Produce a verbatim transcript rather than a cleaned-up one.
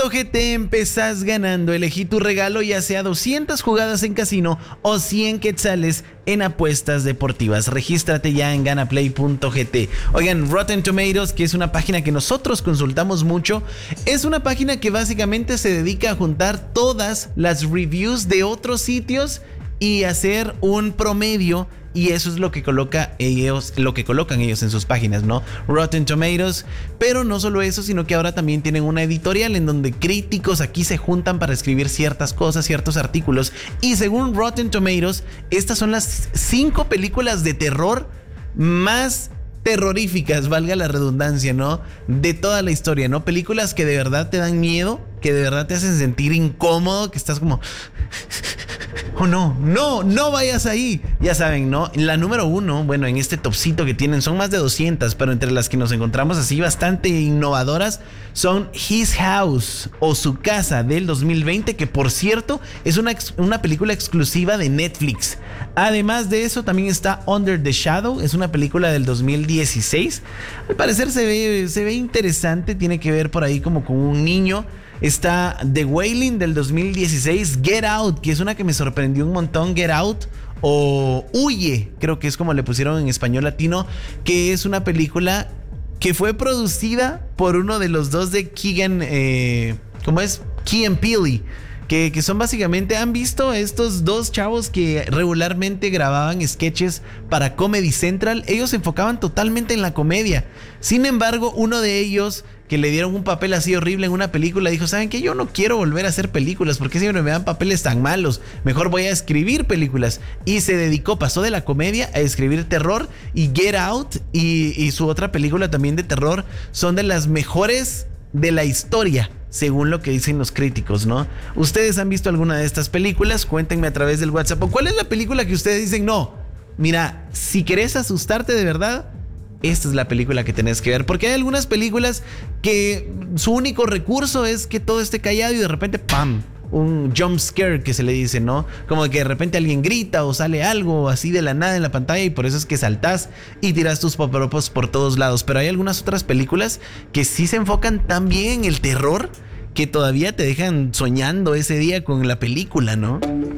G T empezás ganando. Elegí tu regalo, ya sea doscientas jugadas en casino o cien quetzales en apuestas deportivas. Regístrate ya en ganaplay punto g t. Oigan, Rotten Tomatoes, que es una página que nosotros consultamos mucho, es una página que básicamente se dedica a juntar todas las reviews de otros sitios y hacer un promedio, y eso es lo que coloca ellos, lo que colocan ellos en sus páginas, ¿no? Rotten Tomatoes. Pero no solo eso, sino que ahora también tienen una editorial en donde críticos aquí se juntan para escribir ciertas cosas, ciertos artículos. Y según Rotten Tomatoes, estas son las cinco películas de terror más terroríficas, valga la redundancia, ¿no? De toda la historia, ¿no? Películas que de verdad te dan miedo, que de verdad te hacen sentir incómodo, que estás como... Oh no, no, no vayas ahí. Ya saben, ¿no? La número uno, bueno, en este topcito que tienen son más de doscientas, pero entre las que nos encontramos así bastante innovadoras son His House o Su Casa del dos mil veinte, que por cierto es una, una película exclusiva de Netflix. Además de eso también está Under the Shadow, es una película del dos mil dieciséis. Al parecer se ve, se ve interesante, tiene que ver por ahí como con un niño. Está The Wailing del dos mil dieciséis, Get Out, que es una que me sorprendió un montón, Get Out, o Huye, creo que es como le pusieron en español latino, que es una película que fue producida por uno de los dos de Keegan, eh, ¿cómo es? Key and Peele. Que, que son básicamente, ¿han visto estos dos chavos que regularmente grababan sketches para Comedy Central? Ellos se enfocaban totalmente en la comedia. Sin embargo, uno de ellos, que le dieron un papel así horrible en una película, dijo, ¿saben qué? Yo no quiero volver a hacer películas, porque siempre me dan papeles tan malos. Mejor voy a escribir películas. Y se dedicó, pasó de la comedia a escribir terror, y Get Out y, y su otra película también de terror son de las mejores de la historia, según lo que dicen los críticos, ¿no? ¿Ustedes han visto alguna de estas películas? Cuéntenme a través del WhatsApp. ¿O cuál es la película que ustedes dicen, no, mira, si querés asustarte de verdad, esta es la película que tenés que ver? Porque hay algunas películas que su único recurso es que todo esté callado y de repente, ¡pam!, un jump scare que se le dice, ¿no? Como que de repente alguien grita o sale algo así de la nada en la pantalla, y por eso es que saltás y tiras tus popopos por todos lados. Pero hay algunas otras películas que sí se enfocan tan bien en el terror que todavía te dejan soñando ese día con la película, ¿no?